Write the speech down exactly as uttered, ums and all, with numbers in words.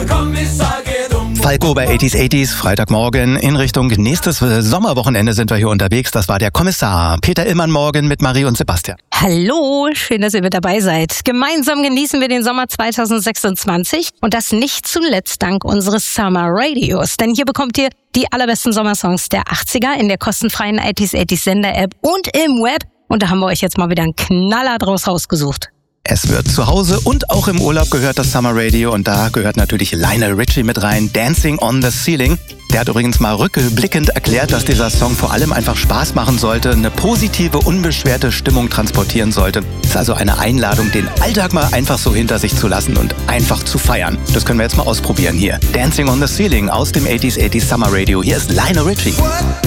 der Kommissar geht um. Falco bei achtziger achtziger, Freitagmorgen in Richtung nächstes Sommerwochenende sind wir hier unterwegs. Das war der Kommissar. Peter Illmann morgen mit Marie und Sebastian. Hallo, schön, dass ihr mit dabei seid. Gemeinsam genießen wir den Sommer zweitausendsechsundzwanzig und das nicht zuletzt dank unseres Summer Radios. Denn hier bekommt ihr die allerbesten Sommersongs der achtziger in der kostenfreien achtziger achtziger Sender-App und im Web. Und da haben wir euch jetzt mal wieder einen Knaller draus rausgesucht. Es wird zu Hause und auch im Urlaub gehört, das Summer Radio. Und da gehört natürlich Lionel Richie mit rein, Dancing on the Ceiling. Der hat übrigens mal rückblickend erklärt, dass dieser Song vor allem einfach Spaß machen sollte, eine positive, unbeschwerte Stimmung transportieren sollte. Es ist also eine Einladung, den Alltag mal einfach so hinter sich zu lassen und einfach zu feiern. Das können wir jetzt mal ausprobieren hier. Dancing on the Ceiling aus dem achtziger achtziger Summer Radio. Hier ist Lionel Richie.